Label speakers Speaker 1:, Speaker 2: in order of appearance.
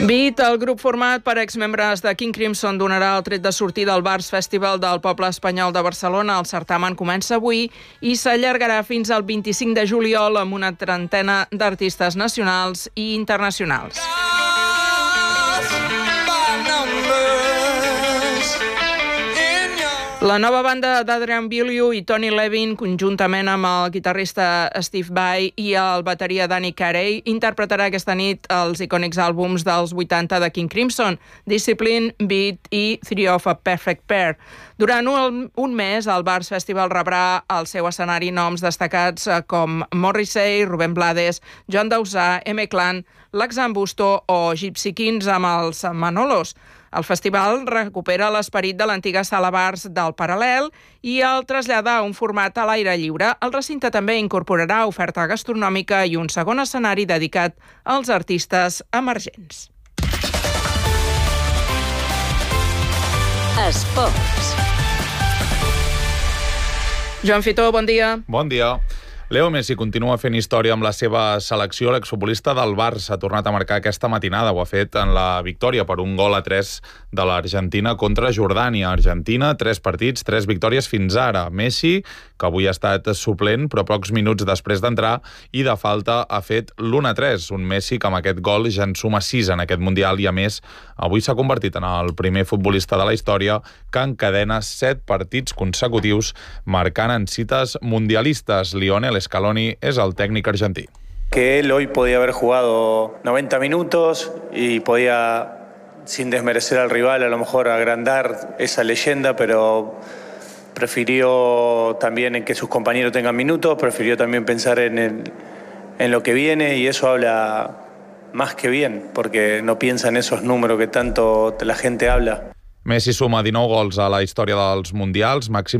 Speaker 1: Beat, el grup format per exmembres de King Crimson, donarà el tret de sortida al Bars Festival del Poble Espanyol de Barcelona. El certamen comença avui i s'allargarà fins al 25 de juliol amb una trentena d'artistes nacionals i internacionals. La nova banda d'Adrian Belew i Tony Levin, conjuntament amb el guitarrista Steve Vai i el bateria Danny Carey, interpretarà aquesta nit els icònics àlbums dels 80 de King Crimson, Discipline, Beat i Three of a Perfect Pair. Durant un mes, el Bars Festival rebrà al seu escenari noms destacats com Morrissey, Rubén Blades, John Dausà, M-Clan, Laxan Busto o Gypsy Kings amb els Manolos. El festival recupera l'esperit de l'antiga sala bars del Paral·lel i el trasllada a un format a l'aire lliure. El recinte també incorporarà oferta gastronòmica i un segon escenari dedicat als artistes emergents.
Speaker 2: Esports.
Speaker 1: Joan Fitó, bon dia.
Speaker 3: Bon dia. Leo Messi continua fent història amb la seva selecció. L'exfutbolista del Barça ha tornat a marcar aquesta matinada. Ho ha fet en la victòria per 1-3 de l'Argentina contra Jordània. Argentina, 3 partits, 3 victòries fins ara. Messi, que avui ha estat suplent, però pocs minuts després d'entrar i de falta ha fet l'1-3. Un Messi que amb aquest gol ja en suma 6 en aquest Mundial i, a més, avui s'ha convertit en el primer futbolista de la història que encadena 7 partits consecutius marcant en cites mundialistes. Lionel Scaloni es el técnico argentino.
Speaker 4: Que él hoy podía haber jugado 90 minutos y podía, sin desmerecer al rival, a lo mejor agrandar esa leyenda, pero prefirió también en que sus compañeros tengan minutos, prefirió también pensar en lo que viene, y eso habla más que bien, porque no piensa en esos números que tanto la gente habla.
Speaker 3: Messi suma 19 gols a la història dels Mundials, màxim